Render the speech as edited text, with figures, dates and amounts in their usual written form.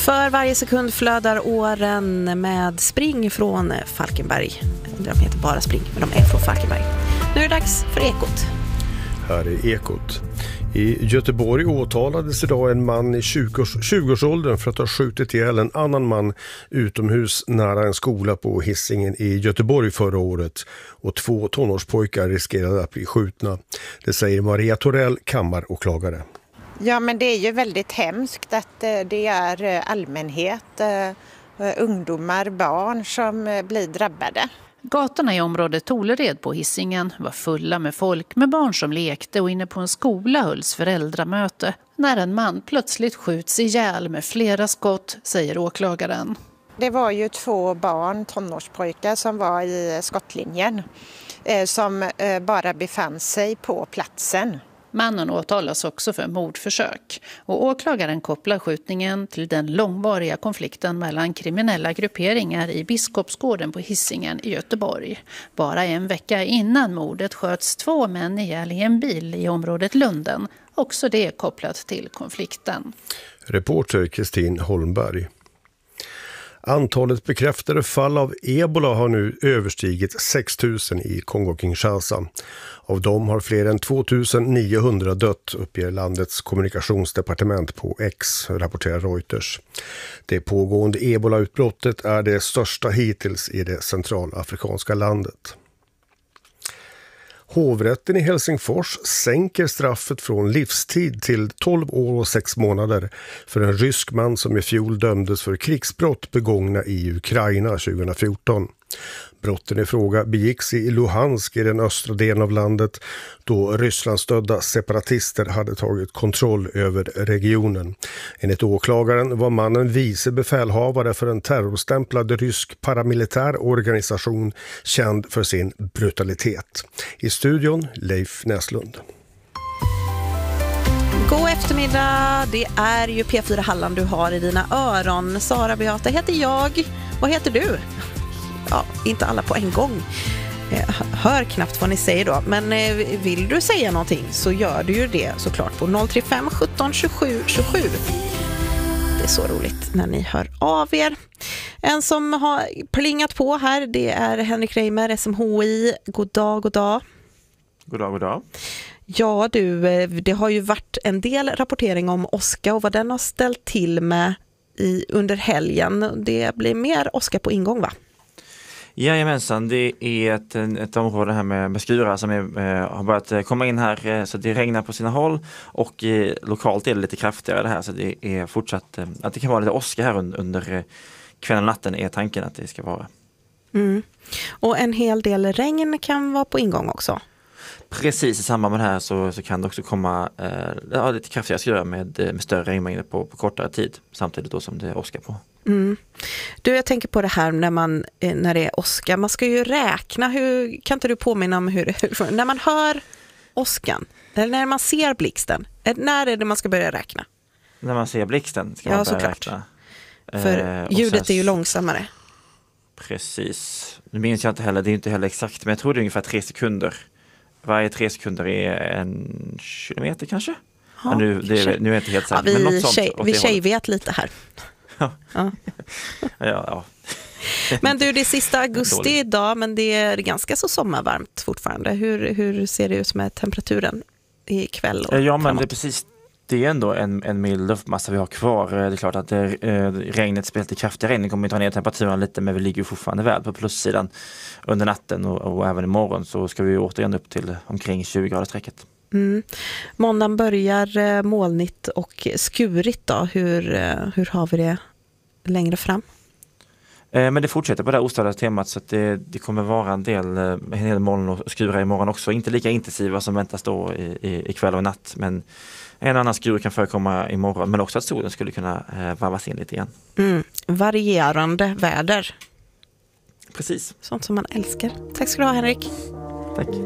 För varje sekund flödar åren med Spring från Falkenberg. De heter bara Spring, men de är från Falkenberg. Nu är det dags för Ekot. Här är Ekot. I Göteborg åtalades idag en man i 20-årsåldern för att ha skjutit ihjäl en annan man utomhus nära en skola på Hisingen i Göteborg förra året. Och 2 tonårspojkar riskerade att bli skjutna. Det säger Maria Torell, kammaråklagare. Ja, men det är ju väldigt hemskt att det är allmänhet, ungdomar, barn som blir drabbade. Gatorna i området Tolered på Hisingen var fulla med folk med barn som lekte och inne på en skola hölls föräldramöte när en man plötsligt skjuts ihjäl med flera skott, säger åklagaren. Det var ju 2 barn, tonårspojkar, som var i skottlinjen som bara befann sig på platsen. Mannen åtalas också för mordförsök och åklagaren kopplar skjutningen till den långvariga konflikten mellan kriminella grupperingar i Biskopsgården på Hisingen i Göteborg. Bara en vecka innan mordet sköts 2 män ihjäl i en bil i området Lunden, också det kopplat till konflikten. Reporter Kristin Holmberg. Antalet bekräftade fall av ebola har nu överstigit 6 000 i Kongo-Kinshasa. Av dem har fler än 2900 dött, uppger landets kommunikationsdepartement på X, rapporterar Reuters. Det pågående ebola-utbrottet är det största hittills i det centralafrikanska landet. Hovrätten i Helsingfors sänker straffet från livstid till 12 år och 6 månader för en rysk man som i fjol dömdes för krigsbrott begångna i Ukraina 2014. Brotten i fråga begicks i Luhansk i den östra delen av landet då Rysslandsstödda separatister hade tagit kontroll över regionen. Enligt åklagaren var mannen vice befälhavare för en terrorstämplad rysk paramilitär organisation känd för sin brutalitet. I studion Leif Näslund. God eftermiddag, det är ju P4 Halland du har i dina öron. Sara Beata heter jag. Vad heter du? Ja, inte alla på en gång. Jag hör knappt vad ni säger då. Men vill du säga någonting så gör du ju det såklart på 035 17 27 27. Det är så roligt när ni hör av er. En som har plingat på här, det är Henrik Reimer, SMHI. God dag, god dag. God dag, god dag. Ja du, det har ju varit en del rapportering om Oskar och vad den har ställt till med under helgen. Det blir mer Oskar på ingång, va? Jajamensan, det är ett område här med skurar som har börjat komma in här, så det regnar på sina håll och lokalt är det lite kraftigare det här, så det är fortsatt att det kan vara lite åska här under kvällen och natten är tanken att det ska vara. Mm. Och en hel del regn kan vara på ingång också. Precis, i samband med det här så kan det också komma lite kraftigare skurar med större regnmängder på kortare tid, samtidigt då som det är åska på. Mm. Du, jag tänker på det här när det är åska. Man ska ju räkna. Kan inte du påminna om hur när man hör åskan eller när man ser blixten, när är det man ska börja räkna? När man ser blixten ska man börja räkna. För ljudet är ju långsammare. Precis. Nu minns jag inte heller, det är inte heller exakt, men jag tror det är ungefär 3 sekunder. Varje 3 sekunder är 1 kilometer kanske? Ja, nu är jag inte helt säker. Ja, men något sånt vi tjejvet lite här. Ja. Men du, det är sista augusti idag, men det är ganska så sommarvarmt fortfarande. Hur ser det ut med temperaturen ikväll och ja, men framåt? det är precis. Det är ändå en mild luftmassa vi har kvar. Det är klart att regnet spelar till kraftig regn kommer att ta ner temperaturen lite, men vi ligger fortfarande väl på plussidan under natten och även imorgon så ska vi återigen upp till omkring 20 grader sträcket. Mm. Måndagen börjar molnigt och skurigt då. Hur har vi det längre fram? Men det fortsätter på det ostadiga temat så att det kommer vara en del moln och skurar imorgon också. Inte lika intensiva som väntas då i kväll och natt, men en annan skur kan förekomma imorgon, men också att solen skulle kunna varvas in lite igen. Varierande väder. Precis. Sånt som man älskar. Tack ska du ha, Henrik. Tack.